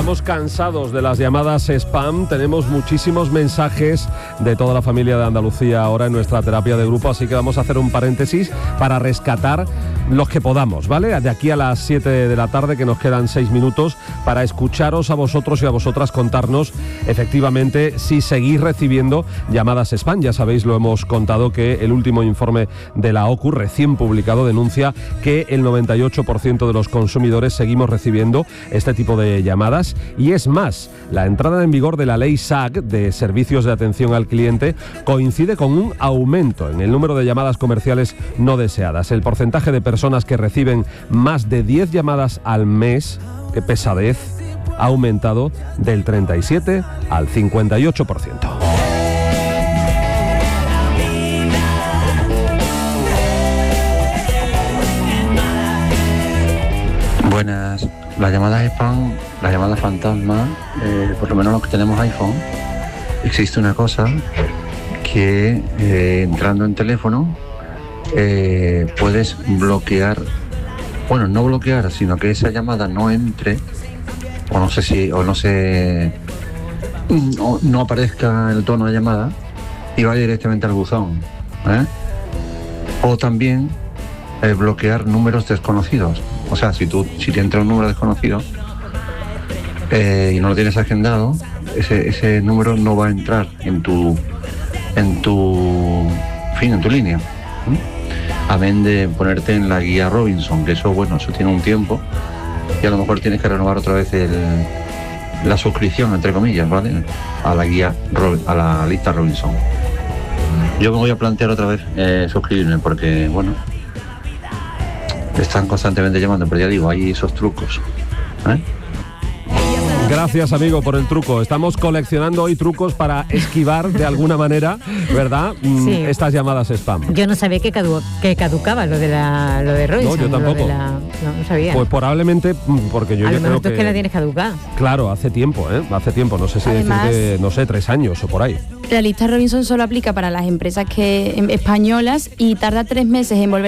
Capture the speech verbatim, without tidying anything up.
Estamos cansados de las llamadas spam, tenemos muchísimos mensajes de toda la familia de Andalucía ahora en nuestra terapia de grupo, así que vamos a hacer un paréntesis para rescatar los que podamos, ¿vale? De aquí a las siete de la tarde, que nos quedan seis minutos, para escucharos a vosotros y a vosotras contarnos efectivamente si seguís recibiendo llamadas spam. Ya sabéis, lo hemos contado, que el último informe de la O C U, recién publicado, denuncia que el noventa y ocho por ciento de los consumidores seguimos recibiendo este tipo de llamadas. Y es más, la entrada en vigor de la ley S A C de Servicios de Atención al Cliente coincide con un aumento en el número de llamadas comerciales no deseadas. El porcentaje de personas que reciben más de diez llamadas al mes, qué pesadez, ha aumentado del treinta y siete al cincuenta y ocho por ciento. Buenas. Las llamadas spam, las llamadas fantasma, eh, por lo menos los que tenemos iPhone, existe una cosa que eh, entrando en teléfono eh, puedes bloquear, bueno, no bloquear, sino que esa llamada no entre, o no sé si, o no se, no, no aparezca el tono de llamada y vaya directamente al buzón, ¿eh? O también eh, bloquear números desconocidos. O sea, si tú si te entra un número desconocido eh, y no lo tienes agendado, ese, ese número no va a entrar en tu en tu en fin, en tu línea. ¿Mm? Amén de ponerte en la guía Robinson, que eso, bueno, eso tiene un tiempo y a lo mejor tienes que renovar otra vez el, la suscripción, entre comillas, ¿vale? A la guía, a la lista Robinson. Yo me voy a plantear otra vez eh, suscribirme porque, bueno, están constantemente llamando, pero ya digo, hay esos trucos, ¿eh? Gracias, amigo, por el truco. Estamos coleccionando hoy trucos para esquivar de alguna manera, ¿verdad? Sí. Estas llamadas spam. Yo no sabía que, cadu que caducaba lo de la lo de Robinson. No, yo tampoco. Lo de la, no, no sabía. Pues probablemente, porque yo a ya lo mejor creo tú que... es que la tienes caducada. Claro, hace tiempo, ¿eh? Hace tiempo, no sé si Además, decirte, no sé, tres años o por ahí. La lista Robinson solo aplica para las empresas que españolas y tarda tres meses en volver